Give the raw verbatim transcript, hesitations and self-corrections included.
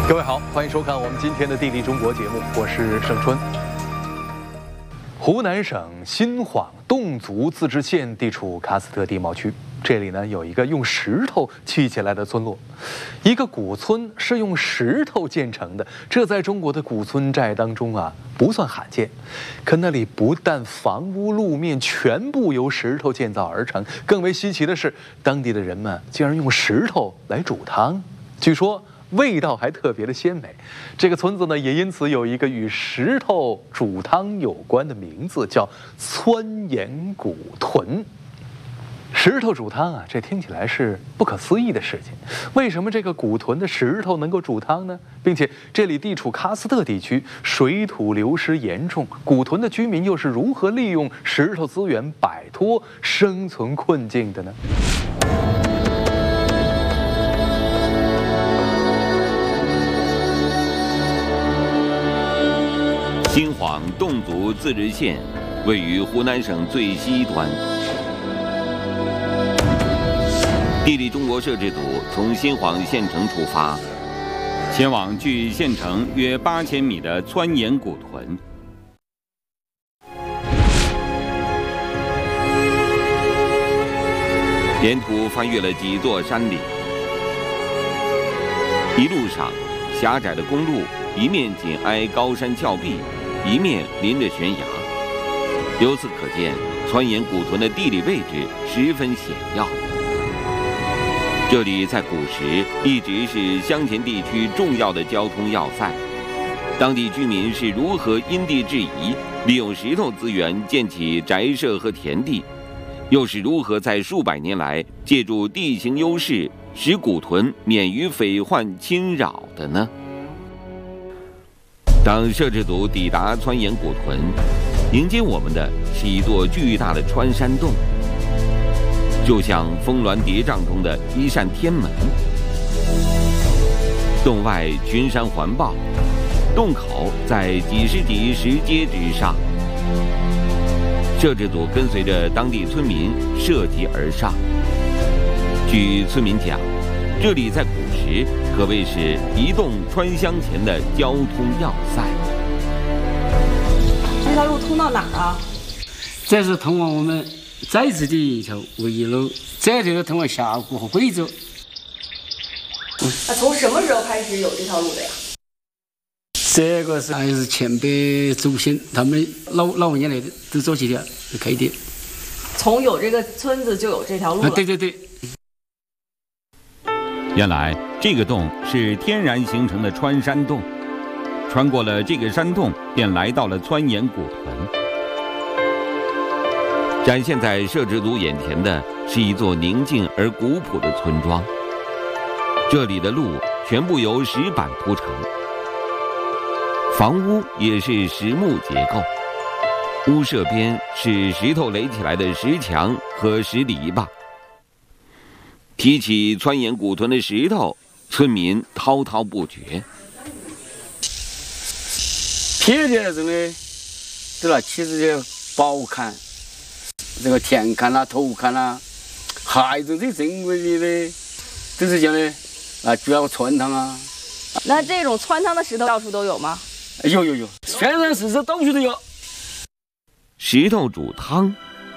各位好，欢迎收看我们今天的《地理中国》节目，我是盛春。湖南省新晃侗族自治县地处喀斯特地貌区，这里呢有一个用石头砌起来的村落，一个古村是用石头建成的，这在中国的古村寨当中啊不算罕见。可那里不但房屋路面全部由石头建造而成，更为稀奇的是，当地的人们竟然用石头来煮汤，据说味道还特别的鲜美。这个村子呢，也因此有一个与石头煮汤有关的名字，叫汆岩古屯。石头煮汤啊，这听起来是不可思议的事情。为什么这个古屯的石头能够煮汤呢？并且这里地处喀斯特地区，水土流失严重，古屯的居民又是如何利用石头资源摆脱生存困境的呢？ 新晃侗族自治县位于湖南省最西端。地理中国摄制组从新晃县城出发，前往距县城约八千米的汆岩古屯。沿途翻越了几座山岭，一路上狭窄的公路一面紧挨高山峭壁，一面临着悬崖，由此可见，汆岩古屯的地理位置十分险要。这里在古时一直是湘黔地区重要的交通要塞。当地居民是如何因地制宜，利用石头资源建起宅舍和田地，又是如何在数百年来借助地形优势，使古屯免于匪患侵扰的呢？当摄制组抵达汆岩古屯，迎接我们的是一座巨大的穿山洞，就像峰峦叠嶂中的一扇天门。洞外群山环抱，洞口在几十级石阶之上。摄制组跟随着当地村民涉级而上。据村民讲，这里在古时可谓是移动川湘黔的交通要塞。 这条路通到哪儿啊？ 这是通往我们寨子的一条唯一路，这条通往峡谷和贵州。 那从什么时候开始有这条路的呀？ 这个是还是前辈祖先他们老老年来的都做起的开的。 从有这个村子就有这条路了。 啊，对对对。 原来这个洞是天然形成的穿山洞，穿过了这个山洞，便来到了汆岩古屯。展现在摄制组眼前的是一座宁静而古朴的村庄，这里的路全部由石板铺成，房屋也是实木结构，屋舍边是石头垒起来的石墙和石篱笆。提起汆岩古屯的石头，村民滔滔不绝。 撇的时候呢，这那其实的宝坎，这个田坎啦、头坎啦，还有最珍贵的呢，都是讲的啊，主要穿汤啊。 那这种穿汤的石头到处都有吗？ 有有有，全山石头到处都有。 石头煮汤